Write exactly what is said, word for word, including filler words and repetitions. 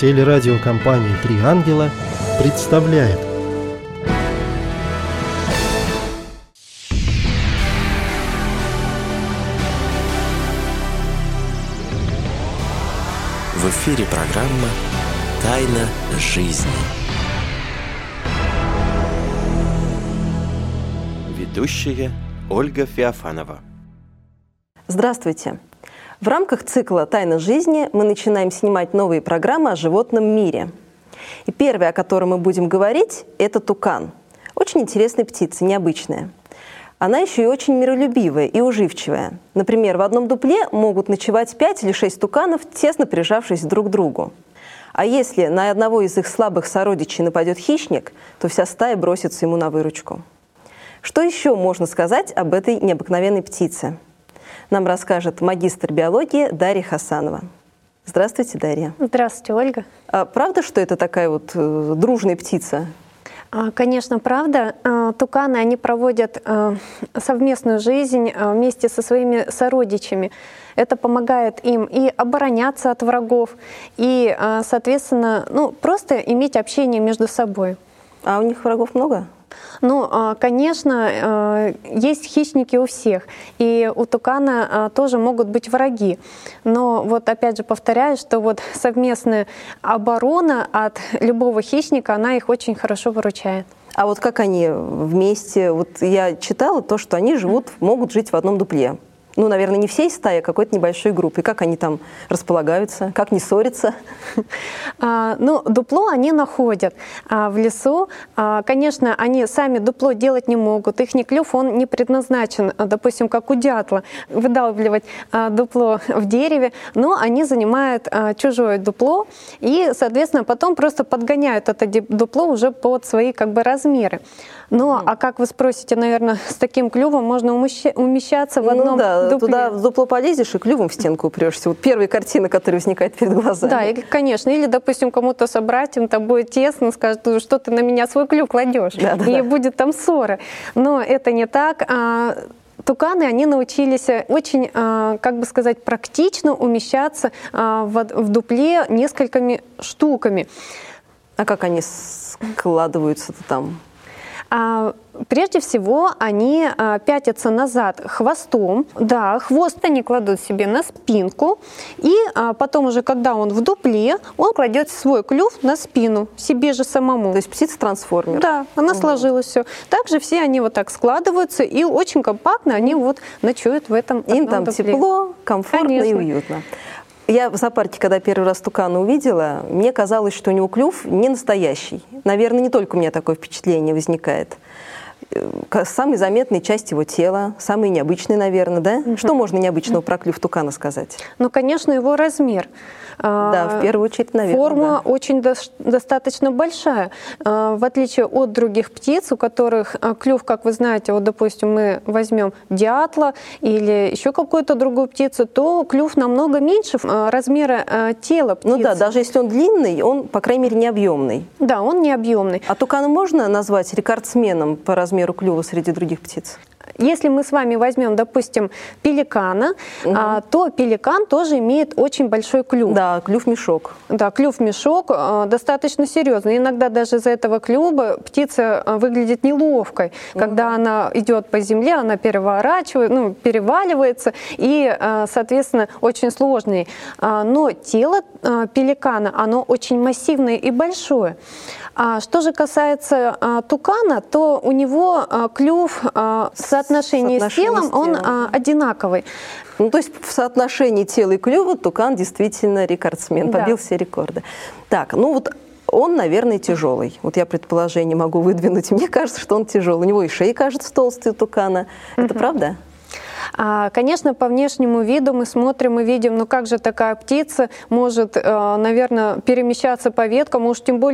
Телерадиокомпания «Три ангела» представляет. В эфире программа «Тайна жизни». Ведущая Ольга Феофанова. Здравствуйте! В рамках цикла «Тайна жизни» мы начинаем снимать новые программы о животном мире. И первая, о которой мы будем говорить, это тукан. Очень интересная птица, необычная. Она еще и очень миролюбивая и уживчивая. Например, в одном дупле могут ночевать пять или шесть туканов, тесно прижавшись друг к другу. А если на одного из их слабых сородичей нападет хищник, то вся стая бросится ему на выручку. Что еще можно сказать об этой необыкновенной птице? Нам расскажет магистр биологии Дарья Хасанова. Здравствуйте, Дарья. Здравствуйте, Ольга. А правда, что это такая вот э, дружная птица? Конечно, правда. Туканы, они проводят совместную жизнь вместе со своими сородичами. Это помогает им и обороняться от врагов, и, соответственно, ну, просто иметь общение между собой. А у них врагов много? Ну, конечно, есть хищники у всех, и у тукана тоже могут быть враги. Но вот опять же повторяю, что вот совместная оборона от любого хищника, она их очень хорошо выручает. А вот как они вместе? Вот я читала то, что они живут, могут жить в одном дупле. Ну, наверное, не всей стаи, а какой-то небольшой группы. Как они там располагаются, как не ссорятся? А, ну, дупло они находят а, в лесу. А, конечно, они сами дупло делать не могут. Их клюв, он не предназначен, допустим, как у дятла, выдалбливать а, дупло в дереве. Но они занимают а, чужое дупло и, соответственно, потом просто подгоняют это дупло уже под свои как бы размеры. Ну, а как вы спросите, наверное, с таким клювом можно умещаться в одном ну, да, дупле? Туда в дупло полезешь и клювом в стенку упрешься. Вот первая картина, которая возникает перед глазами. Да, и, конечно. Или, допустим, кому-то собратьям там будет тесно, скажут, что ты на меня свой клюв кладешь, да, да, и да. будет там ссора. Но это не так. Туканы, они научились очень, как бы сказать, практично умещаться в дупле несколькими штуками. А как они складываются-то там? Прежде всего, они пятятся назад хвостом. Да, хвост они кладут себе на спинку. И потом уже, когда он в дупле, он кладет свой клюв на спину, себе же самому. То есть птица-трансформер. Да, она угу. сложилась все. Также все они вот так складываются, и очень компактно они вот ночуют в этом Им там дупле. тепло, комфортно Конечно. И уютно. Я в зоопарке, когда первый раз тукана увидела, мне казалось, что у него клюв не настоящий. Наверное, не только у меня такое впечатление возникает. Самый заметный часть его тела, самый необычный, наверное, да? Mm-hmm. Что можно необычного про клюв тукана сказать? Ну, конечно, его размер. Да, в первую очередь, наверное. Форма да. очень до- достаточно большая. В отличие от других птиц, у которых клюв, как вы знаете, вот, допустим, мы возьмем дятла или еще какую-то другую птицу, то клюв намного меньше размера тела птицы. Ну да, даже если он длинный, он, по крайней мере, не объемный. Да, он не объемный. А тукана можно назвать рекордсменом по размеру клюва среди других птиц? Если мы с вами возьмем, допустим, пеликана, угу. а, то пеликан тоже имеет очень большой клюв. Да, клюв-мешок. Да, клюв-мешок а, достаточно серьезный. Иногда даже из-за этого клюва птица а, выглядит неловкой. Угу. Когда она идет по земле, она переворачивает, ну, переваливается и, а, соответственно, очень сложный. А, но тело а, пеликана, оно очень массивное и большое. А что же касается а, тукана, то у него а, клюв а, в соотношении с телом, с телом. он а, одинаковый. Ну, то есть в соотношении тела и клюва тукан действительно рекордсмен, да. побил все рекорды. Так, ну вот он, наверное, тяжелый. Вот я предположение могу выдвинуть. Мне кажется, что он тяжелый. У него и шея, кажется, толстая у тукана. Это правда? Конечно, по внешнему виду мы смотрим и видим, ну как же такая птица может, наверное, перемещаться по веткам, уж тем более